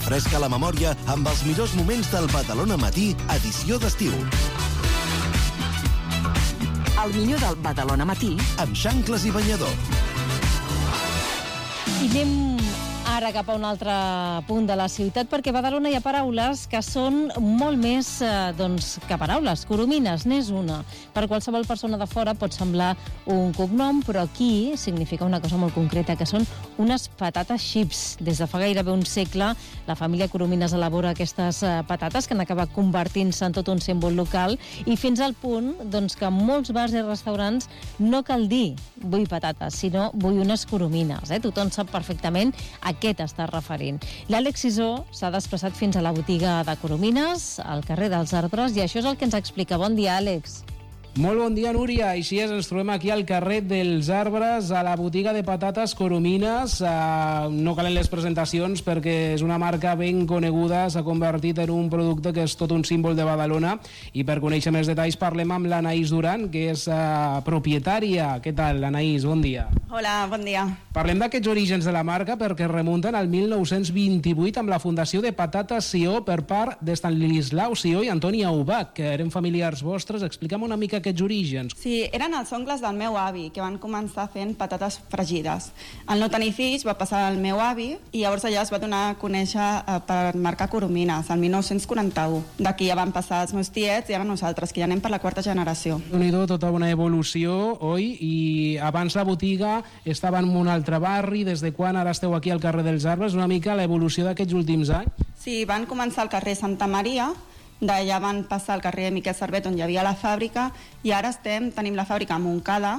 Refresca la memòria amb els millors moments del Badalona Matí, edició d'estiu. El millor del Badalona Matí amb xancles i banyador. I anem ara cap a un altre punt de la ciutat, perquè a Badalona hi ha paraules que són molt més que paraules. Coromines n'és una. Per qualsevol persona de fora pot semblar un cognom, però aquí significa una cosa molt concreta, que són unes patates chips. Des de fa gairebé un segle, la família Coromines elabora aquestes patates que han acabat convertint-se en tot un símbol local, i fins al punt que en molts bars i restaurants no cal dir vull patates, sinó vull unes coromines. Tothom sap perfectament a què t'estàs referint. L'Àlex Sisó s'ha desplaçat fins a la botiga de Coromines, al carrer dels Arbres, i això és el que ens explica. Bon dia, Àlex. Molt bon dia, Núria. Així és, ens trobem aquí al carrer dels Arbres, a la botiga de patates Coromines. No calen les presentacions perquè és una marca ben coneguda, s'ha convertit en un producte que és tot un símbol de Badalona, i per conèixer més detalls parlem amb l'Anaïs Duran, que és propietària. Què tal, Anaïs? Bon dia. Hola, bon dia. Parlem d'aquests orígens de la marca perquè es remunten al 1928 amb la fundació de Patates Sió per part d'Estanislau Sió i Antònia Ubach, que eren familiars vostres. Explica'm una mica aquests orígens. Sí, eren els oncles del meu avi, que van començar fent patates fregides. Al no tenir fills va passar al meu avi, i llavors allà es va donar a conèixer per marcar Coromines, el 1941. D'aquí ja van passar els meus tiets i ara nosaltres, que ja anem per la quarta generació. Déu-n'hi-do, tota una evolució, oi? I abans la botiga estava en un altre barri. Des de quan ara esteu aquí al carrer dels Arbres? Una mica l'evolució d'aquests últims anys? Sí, van començar al carrer Santa Maria, d'allà van passar al carrer Miquel Servet, on hi havia la fàbrica, i ara tenim la fàbrica a Montcada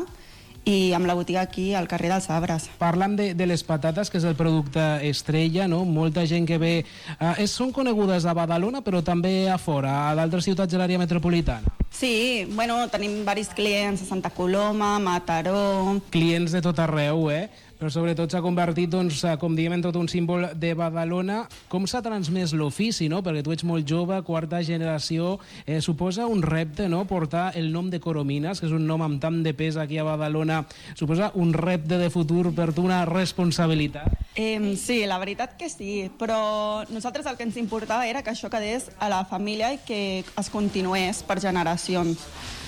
i amb la botiga aquí al carrer dels Arbres. Parlant de les patates, que és el producte estrella, no? Molta gent que ve... són conegudes a Badalona, però també a fora, a d'altres ciutats de l'àrea metropolitana. Sí, tenim diversos clients a Santa Coloma, Mataró... Clients de tot arreu, però sobretot s'ha convertit, com diem, en tot un símbol de Badalona. Com s'ha transmès l'ofici, no? Perquè tu ets molt jove, quarta generació, suposa un repte, no? Portar el nom de Coromines, que és un nom amb tant de pes aquí a Badalona, suposa un repte de futur per tu, una responsabilitat? Sí, la veritat que sí, però nosaltres el que ens importava era que això quedés a la família i que es continués per generacions.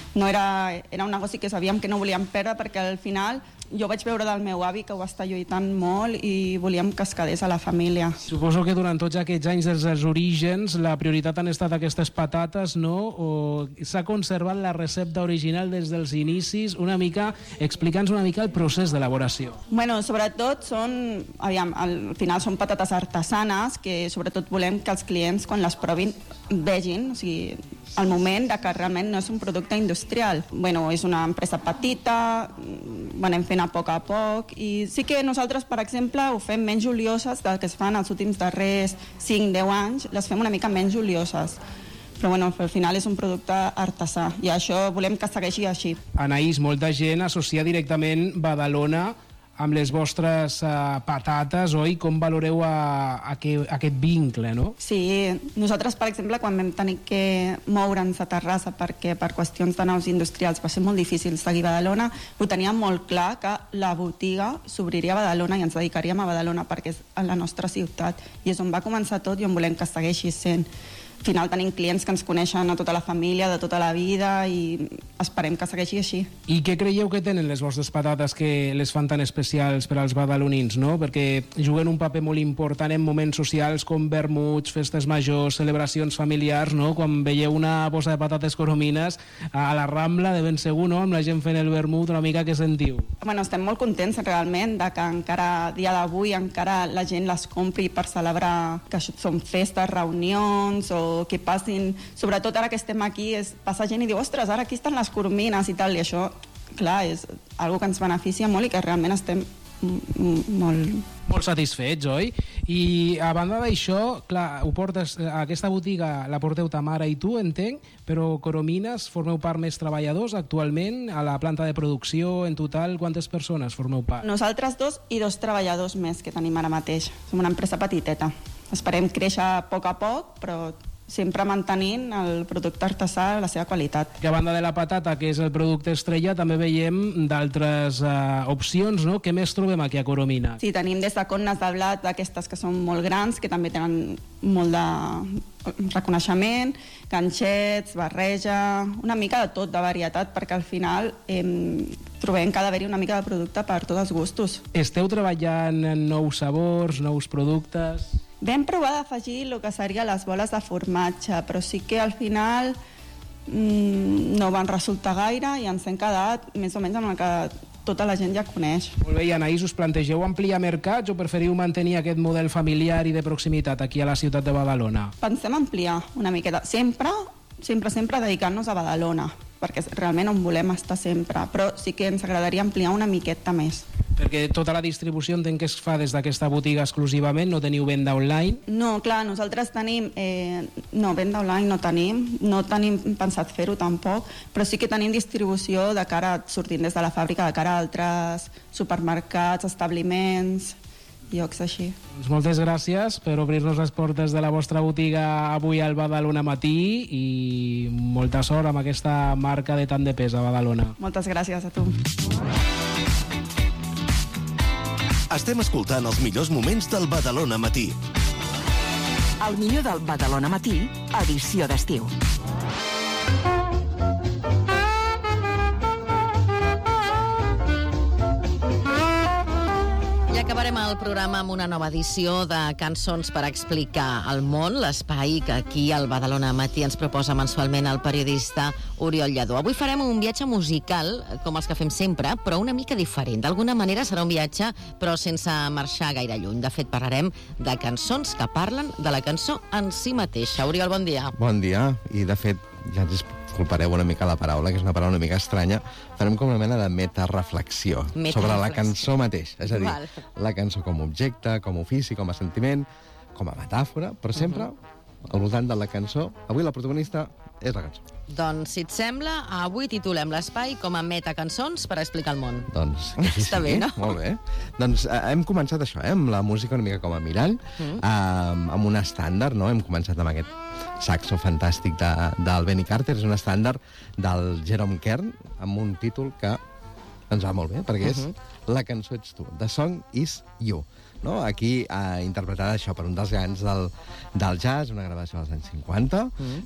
Era un negoci que sabíem que no volíem perdre, perquè al final jo vaig veure del meu avi que ho està lluitant molt i volíem que es quedés a la família. Suposo que durant tots aquests anys dels orígens la prioritat han estat aquestes patates, no? O s'ha conservat la recepta original des dels inicis? Explica'ns una mica el procés d'elaboració. Sobretot al final són patates artesanes, que sobretot volem que els clients quan les provin vegin, o sigui, al moment de que realment no és un producte industrial. És una empresa petita, anem fent a poc, i sí que nosaltres, per exemple, ho fem menys olioses del que es fan els últims darrers 5-10 anys, les fem una mica menys olioses. Però al final és un producte artesà i això volem que segueixi així. Anaïs, molta gent associa directament Badalona amb les vostres patates, oi? Com valoreu aquest vincle, no? Sí, nosaltres, per exemple, quan vam tenir que moure'ns a Terrassa perquè per qüestions de naus industrials va ser molt difícil seguir Badalona, ho teníem molt clar que la botiga s'obriria a Badalona i ens dedicaríem a Badalona perquè és la nostra ciutat i és on va començar tot i on volem que segueixi sent. Al final tenim clients que ens coneixen a tota la família, de tota la vida, i esperem que segueixi així. I què creieu que tenen les vostres patates que les fan tan especials per als badalonins, no? Perquè juguen un paper molt important en moments socials com vermuts, festes majors, celebracions familiars, no? Quan veieu una bossa de patates Coromines a la Rambla, de ben segur, no? Amb la gent fent el vermut, una mica què sentiu? Estem molt contents realment de que encara a dia d'avui encara la gent les compri per celebrar que són festes, reunions o que passin, sobretot ara que estem aquí, passa gent i diu, ostres, ara aquí estan les Coromines i tal, i això, clar, és una que ens beneficia molt i que realment estem molt satisfets, oi? I a banda d'això, clar, ho portes, aquesta botiga la porteu ta mare i tu, entenc, però Coromines formeu part més treballadors actualment a la planta de producció. En total, quantes persones formeu part? Nosaltres 2 i 2 treballadors més que tenim ara mateix. Som una empresa petiteta. Esperem créixer a poc, però sempre mantenint el producte artesà, la seva qualitat. Que a banda de la patata, que és el producte estrella, també veiem d'altres opcions, no? Què més trobem aquí a Coromina? Sí, tenim des de connes de blat, d'aquestes que són molt grans, que també tenen molt de reconeixement, ganxets, barreja, una mica de tot, de varietat, perquè al final trobem que ha d'haver-hi una mica de producte per tots els gustos. Esteu treballant en nous sabors, nous productes? Vam provar d'afegir el que seria les boles de formatge, però sí que al final no van resultar gaire i ens hem quedat més o menys amb el que tota la gent ja coneix. Molt bé, i Anaïs, us plantegeu ampliar mercats o preferiu mantenir aquest model familiar i de proximitat aquí a la ciutat de Badalona? Pensem ampliar una miqueta. Sempre dedicar-nos a Badalona, perquè és realment on volem estar sempre, però sí que ens agradaria ampliar una miqueta més. Perquè tota la distribució entenc que es fa des d'aquesta botiga exclusivament, no teniu venda online? No, clar, nosaltres tenim... no, venda online no tenim pensat fer-ho tampoc, però sí que tenim distribució de cara, sortint des de la fàbrica, de cara a altres supermercats, establiments, llocs així. Doncs moltes gràcies per obrir-nos les portes de la vostra botiga avui al Badalona Matí i molta sort amb aquesta marca de tant de pes a Badalona. Moltes gràcies a tu. Estem escoltant els millors moments del Badalona Matí. El millor del Badalona Matí, edició d'estiu. I acabarem el programa amb una nova edició de Cançons per explicar el món, l'espai que aquí al Badalona Matí ens proposa mensualment el periodista Oriol Lladó. Avui farem un viatge musical, com els que fem sempre, però una mica diferent. D'alguna manera serà un viatge, però sense marxar gaire lluny. De fet, parlarem de cançons que parlen de la cançó en si mateixa. Oriol, bon dia. Bon dia, i de fet, ja ens disculpareu una mica la paraula, que és una paraula una mica estranya, farem com una mena de metareflexió sobre la cançó mateix. És a dir, la cançó com a objecte, com a ofici, com a sentiment, com a metàfora, però sempre al voltant de la cançó. Avui la protagonista és la cançó. Doncs, si et sembla, avui titulem l'espai com a metacançons per explicar el món. Doncs que sí, Està bé, no? Molt bé. Doncs hem començat això, amb la música una mica com a mirall, amb un estàndard, no? Hem començat amb aquest saxo fantàstic del Benny Carter, és un estàndard del Jerome Kern, amb un títol que ens va molt bé, perquè és La cançó ets tu, The Song is You. No? Aquí interpretada això per un dels gegants del jazz, una gravació dels anys 50,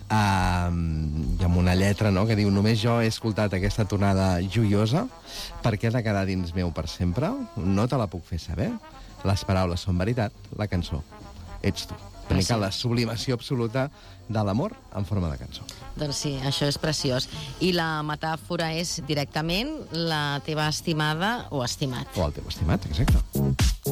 i amb una lletra, no?, que diu: només jo he escoltat aquesta tonada joiosa perquè ha de quedar dins meu per sempre, no te la puc fer saber, les paraules són veritat, la cançó ets tu. Una mica la sublimació absoluta de l'amor en forma de cançó. Doncs sí, això és preciós. I la metàfora és directament la teva estimada o estimat. O el teu estimat, exacte.